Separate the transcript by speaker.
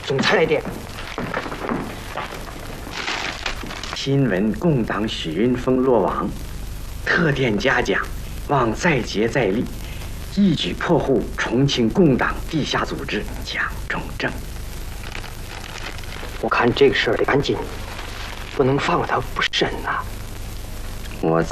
Speaker 1: 总裁来电。
Speaker 2: 新闻共党许云峰落网，特电嘉奖，望再接再厉，一举破获重庆共党地下组织蒋中正。
Speaker 1: 我看这个事儿得赶紧，不能放他不审呐。
Speaker 2: 我